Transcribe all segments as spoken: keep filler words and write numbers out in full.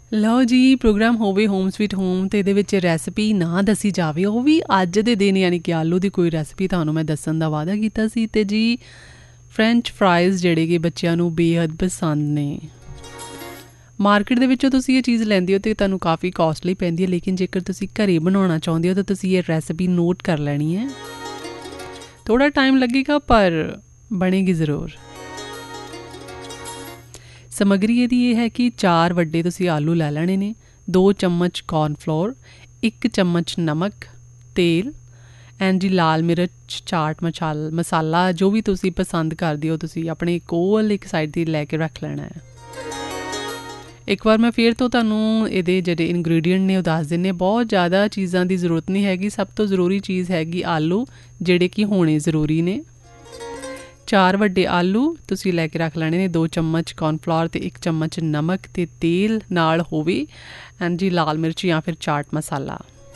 ਲਓ ਜੀ, ਪ੍ਰੋਗਰਾਮ ਹੋਵੇ ਹੋਮ ਸਵੀਟ ਹੋਮ ਅਤੇ ਇਹਦੇ ਵਿੱਚ ਰੈਸਪੀ ਨਾ ਦੱਸੀ ਜਾਵੇ, ਉਹ ਵੀ ਅੱਜ ਦੇ ਦਿਨ, ਯਾਨੀ ਕਿ ਆਲੂ ਦੀ ਕੋਈ ਰੈਸਪੀ ਤੁਹਾਨੂੰ ਮੈਂ ਦੱਸਣ ਦਾ ਵਾਅਦਾ ਕੀਤਾ ਸੀ। ਅਤੇ ਜੀ ਫਰੈਂਚ ਫਰਾਈਜ਼ ਜਿਹੜੇ ਕਿ ਬੱਚਿਆਂ ਨੂੰ ਬੇਹੱਦ ਪਸੰਦ ਨੇ। ਮਾਰਕੀਟ ਦੇ ਵਿੱਚੋਂ ਤੁਸੀਂ ਇਹ ਚੀਜ਼ ਲੈਂਦੇ ਹੋ ਅਤੇ ਤੁਹਾਨੂੰ ਕਾਫੀ ਕੋਸਟਲੀ ਪੈਂਦੀ ਹੈ, ਲੇਕਿਨ ਜੇਕਰ ਤੁਸੀਂ ਘਰੇ ਬਣਾਉਣਾ ਚਾਹੁੰਦੇ ਹੋ ਤਾਂ ਤੁਸੀਂ ਇਹ ਰੈਸਪੀ ਨੋਟ ਕਰ ਲੈਣੀ ਹੈ। ਥੋੜ੍ਹਾ ਟਾਈਮ ਲੱਗੇਗਾ ਪਰ ਬਣੇਗੀ ਜ਼ਰੂਰ। ਸਮੱਗਰੀ ਇਹਦੀ ਇਹ ਹੈ ਕਿ ਚਾਰ ਵੱਡੇ ਤੁਸੀਂ ਆਲੂ ਲੈ ਲੈਣੇ ਨੇ, ਦੋ ਚਮਚ ਕੌਰਨਫਲੋਰ, ਇੱਕ ਚਮਚ ਨਮਕ, ਤੇਲ ਐਂਡ ਜੀ ਲਾਲ ਮਿਰਚ, ਚਾਟ ਮਸਾਲ ਮਸਾਲਾ ਜੋ ਵੀ ਤੁਸੀਂ ਪਸੰਦ ਕਰਦੇ ਹੋ ਤੁਸੀਂ ਆਪਣੇ ਕੋਲ ਇੱਕ ਸਾਈਡ 'ਤੇ ਲੈ ਕੇ ਰੱਖ ਲੈਣਾ ਹੈ। ਇੱਕ ਵਾਰ ਮੈਂ ਫਿਰ ਤੋਂ ਤੁਹਾਨੂੰ ਇਹਦੇ ਜਿਹੜੇ ਇਨਗਰੀਡੀਐਂਟ ਨੇ ਉਹ ਦੱਸ ਦਿੰਦੇ। ਬਹੁਤ ਜ਼ਿਆਦਾ ਚੀਜ਼ਾਂ ਦੀ ਜ਼ਰੂਰਤ ਨਹੀਂ ਹੈਗੀ। ਸਭ ਤੋਂ ਜ਼ਰੂਰੀ ਚੀਜ਼ ਹੈਗੀ ਆਲੂ, ਜਿਹੜੇ ਕਿ ਹੋਣੇ ਜ਼ਰੂਰੀ ਨੇ। ਚਾਰ ਵੱਡੇ ਆਲੂ ਤੁਸੀਂ ਲੈ ਕੇ ਰੱਖ ਲੈਣੇ ਨੇ, ਦੋ ਚਮਚ ਕੌਰਨਫਲਾਵਰ ਅਤੇ ਇੱਕ ਚਮਚ ਨਮਕ ਅਤੇ ਤੇਲ ਨਾਲ ਹੋਵੇ ਐਂਡ ਜੀ ਲਾਲ ਮਿਰਚ ਜਾਂ ਫਿਰ ਚਾਟ ਮਸਾਲਾ।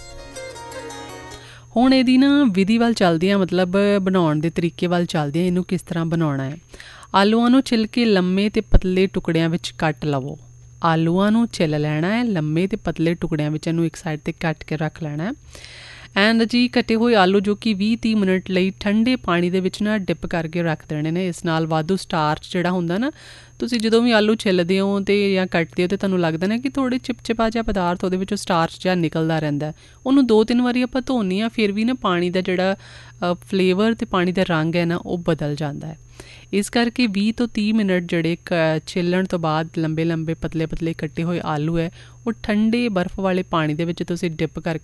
ਹੁਣ ਇਹਦੀ ਨਾ ਵਿਧੀ ਵੱਲ ਚੱਲਦੇ ਹਾਂ, ਮਤਲਬ ਬਣਾਉਣ ਦੇ ਤਰੀਕੇ ਵੱਲ ਚੱਲਦੇ ਹਾਂ। ਇਹਨੂੰ ਕਿਸ ਤਰ੍ਹਾਂ ਬਣਾਉਣਾ ਹੈ। ਆਲੂਆਂ ਨੂੰ ਛਿੱਲ ਕੇ ਲੰਮੇ ਅਤੇ ਪਤਲੇ ਟੁਕੜਿਆਂ ਵਿੱਚ ਕੱਟ ਲਵੋ। ਆਲੂਆਂ ਨੂੰ ਛਿੱਲ ਲੈਣਾ ਹੈ, ਲੰਮੇ ਅਤੇ ਪਤਲੇ ਟੁਕੜਿਆਂ ਵਿੱਚ ਇਹਨੂੰ ਇੱਕ ਸਾਈਡ 'ਤੇ ਕੱਟ ਕੇ ਰੱਖ ਲੈਣਾ ਹੈ। ਐਂਡ ਜੀ ਕੱਟੇ ਹੋਏ ਆਲੂ ਜੋ ਕਿ ਵੀਹ ਤੀਹ ਮਿੰਟ ਲਈ ਠੰਡੇ ਪਾਣੀ ਦੇ ਵਿੱਚ ਨਾ ਡਿਪ ਕਰਕੇ ਰੱਖ ਦੇਣੇ ਨੇ। ਇਸ ਨਾਲ ਵਾਧੂ ਸਟਾਰਚ ਜਿਹੜਾ ਹੁੰਦਾ ਨਾ, ਤੁਸੀਂ ਜਦੋਂ ਵੀ ਆਲੂ ਛਿੱਲਦੇ ਹੋ ਅਤੇ ਜਾਂ ਕੱਟਦੇ ਹੋ ਅਤੇ ਤੁਹਾਨੂੰ ਲੱਗਦਾ ਨਾ ਕਿ ਥੋੜ੍ਹੇ ਚਿਪਚਿਪਾ ਜਿਹਾ ਪਦਾਰਥ ਉਹਦੇ ਵਿੱਚੋਂ ਸਟਾਰਚ ਜਿਹਾ ਨਿਕਲਦਾ ਰਹਿੰਦਾ, ਉਹਨੂੰ ਦੋ ਤਿੰਨ ਵਾਰੀ ਆਪਾਂ ਧੋਂਦੇ ਹਾਂ, ਫਿਰ ਵੀ ਨਾ ਪਾਣੀ ਦਾ ਜਿਹੜਾ ਫਲੇਵਰ ਅਤੇ ਪਾਣੀ ਦਾ ਰੰਗ ਹੈ ਨਾ ਉਹ ਬਦਲ ਜਾਂਦਾ ਹੈ। ਇਸ ਕਰਕੇ ਵੀਹ ਤੋਂ ਤੀਹ ਮਿੰਟ ਜਿਹੜੇ ਕ ਛਿੱਲਣ ਤੋਂ ਬਾਅਦ ਲੰਬੇ ਲੰਬੇ ਪਤਲੇ ਪਤਲੇ ਕੱਟੇ ਹੋਏ ਆਲੂ ਹੈ ਉਹ ਠੰਡੇ ਬਰਫ਼ ਵਾਲੇ ਪਾਣੀ ਦੇ ਵਿੱਚ ਤੁਸੀਂ ਡਿਪ ਕਰਕੇ